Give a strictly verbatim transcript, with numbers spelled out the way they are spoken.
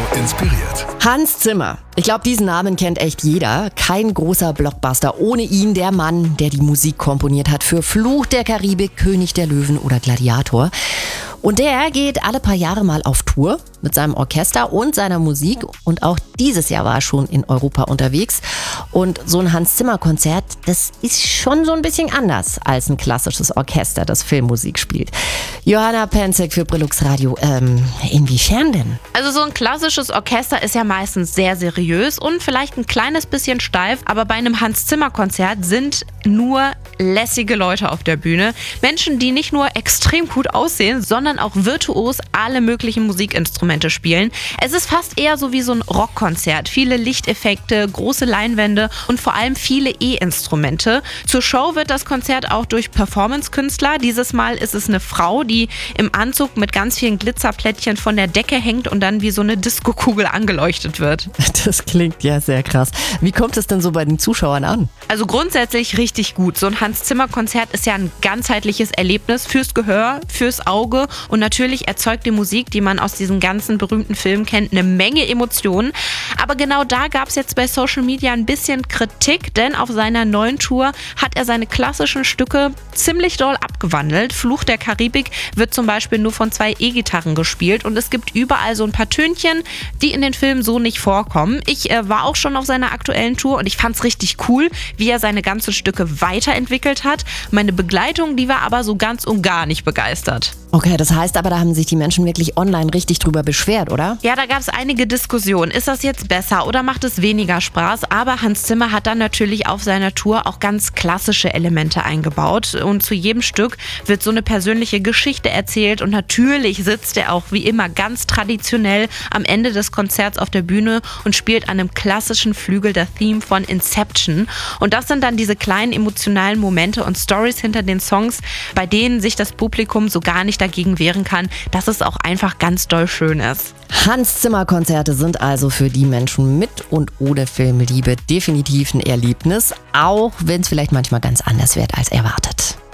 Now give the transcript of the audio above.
inspiriert. Hans Zimmer. Ich glaube, diesen Namen kennt echt jeder. Kein großer Blockbuster ohne ihn. Der Mann, der die Musik komponiert hat für Fluch der Karibik, König der Löwen oder Gladiator. Und der geht alle paar Jahre mal auf Tour mit seinem Orchester und seiner Musik. Und auch dieses Jahr war er schon in Europa unterwegs. Und so ein Hans-Zimmer-Konzert, das ist schon so ein bisschen anders als ein klassisches Orchester, das Filmmusik spielt. Johanna Penzek für Brillux Radio. Ähm, inwiefern denn? Also so ein klassisches Orchester ist ja meistens sehr seriös und vielleicht ein kleines bisschen steif. Aber bei einem Hans-Zimmer-Konzert sind nur lässige Leute auf der Bühne. Menschen, die nicht nur extrem gut aussehen, sondern auch virtuos alle möglichen Musikinstrumente spielen. Es ist fast eher so wie so ein Rockkonzert. Viele Lichteffekte, große Leinwände und vor allem viele E-Instrumente. Zur Show wird das Konzert auch durch Performance-Künstler. Dieses Mal ist es eine Frau, die im Anzug mit ganz vielen Glitzerplättchen von der Decke hängt und dann wie so eine Diskokugel angeleuchtet wird. Das klingt ja sehr krass. Wie kommt es denn so bei den Zuschauern an? Also grundsätzlich richtig gut. So ein Hans-Zimmer-Konzert ist ja ein ganzheitliches Erlebnis fürs Gehör, fürs Auge und natürlich erzeugt die Musik, die man aus diesen ganzen berühmten Filmen kennt, eine Menge Emotionen. Aber genau da gab es jetzt bei Social Media ein bisschen Kritik, denn auf seiner neuen Tour hat er seine klassischen Stücke ziemlich doll abgewandelt. Fluch der Karibik wird zum Beispiel nur von zwei E-Gitarren gespielt und es gibt überall so ein paar Tönchen, die in den Filmen so nicht vorkommen. Ich äh, war auch schon auf seiner aktuellen Tour und ich fand es richtig cool, wie er seine ganzen Stücke weiterentwickelt hat. Meine Begleitung, die war aber so ganz und gar nicht begeistert. Okay, das heißt aber, da haben sich die Menschen wirklich online richtig drüber beschwert, oder? Ja, da gab es einige Diskussionen. Ist das jetzt besser oder macht es weniger Spaß? Aber Hans Zimmer hat dann natürlich auf seiner Tour auch ganz klassische Elemente eingebaut. Und zu jedem Stück wird so eine persönliche Geschichte erzählt. Und natürlich sitzt er auch wie immer ganz traditionell am Ende des Konzerts auf der Bühne und spielt an einem klassischen Flügel das Theme von Inception. Und das sind dann diese kleinen emotionalen Momente und Stories hinter den Songs, bei denen sich das Publikum so gar nicht dagegen wehren kann, dass es auch einfach ganz doll schön ist. Hans-Zimmer-Konzerte sind also für die Menschen mit und ohne Filmliebe definitiv ein Erlebnis, auch wenn es vielleicht manchmal ganz anders wird als erwartet.